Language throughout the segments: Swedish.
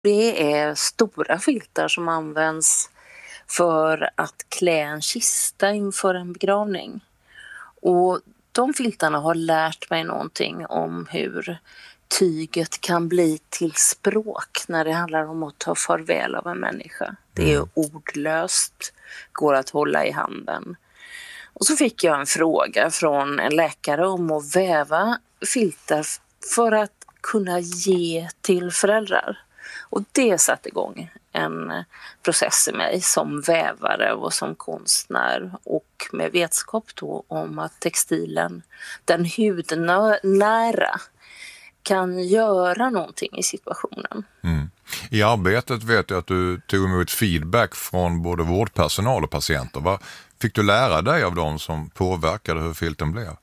Det är stora filtar som används för att klä en kista inför en begravning. Och de filtarna har lärt mig någonting om hur tyget kan bli till språk när det handlar om att ta farväl av en människa. Det är ordlöst, går att hålla i handen. Och så fick jag en fråga från en läkare om att väva filtar för att kunna ge till föräldrar. Och det satte igång en process i mig som vävare och som konstnär, och med vetskap då om att textilen, den hudnära, kan göra någonting i situationen. I arbetet vet jag att du tog emot feedback från både vårdpersonal och patienter. Vad fick du lära dig av dem som påverkade hur filten blev?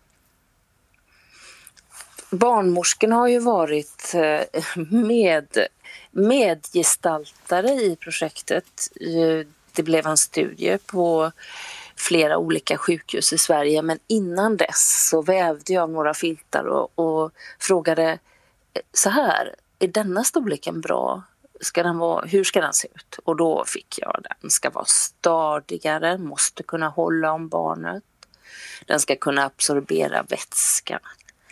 Barnmorskorna har ju varit medgestaltare i projektet. Det blev en studie på flera olika sjukhus i Sverige, men innan dess så vävde jag några filtar och frågade så här: är denna storleken bra? Hur ska den se ut? Och då fick jag: den ska vara stadigare, måste kunna hålla om barnet. Den ska kunna absorbera vätska.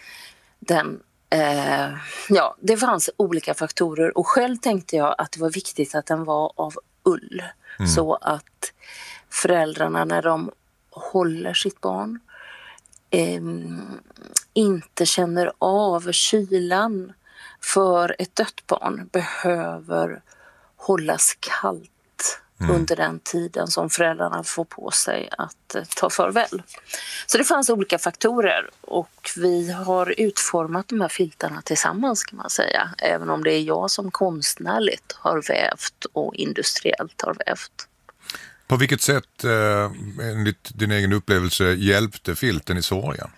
Det fanns olika faktorer, och själv tänkte jag att det var viktigt att den var av ull, så att föräldrarna när de håller sitt barn inte känner av kylan, för ett dött barn behöver hållas kallt under den tiden som föräldrarna får på sig att ta farväl. Så det fanns olika faktorer, och vi har utformat de här filtarna tillsammans, kan man säga, även om det är jag som konstnärligt har vävt och industriellt har vävt. På vilket sätt, enligt din egen upplevelse, hjälpte filten i sorgen?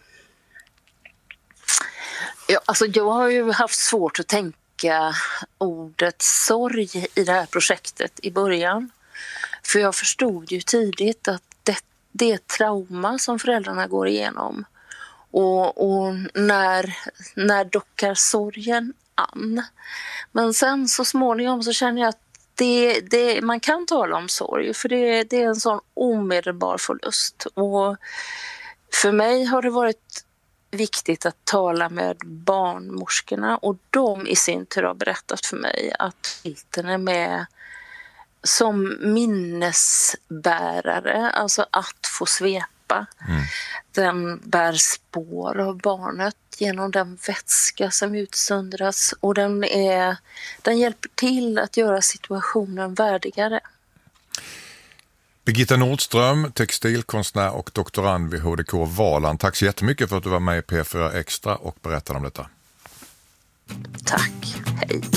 Ja, alltså jag har ju haft svårt att tänka ordet sorg i det här projektet i början. För jag förstod ju tidigt att det är trauma som föräldrarna går igenom. Och när dockar sorgen an. Men sen så småningom så känner jag att man kan tala om sorg, för det är en sån omedelbar förlust. Och för mig har det varit viktigt att tala med barnmorskorna, och de i sin tur har berättat för mig att filten är med som minnesbärare, alltså att få svepa. Den bär spår av barnet genom den vätska som utsöndras, och den hjälper till att göra situationen värdigare. Birgitta Nordström, textilkonstnär och doktorand vid HDK Valand. Tack så jättemycket för att du var med i P4 Extra och berättade om detta. Tack, hej.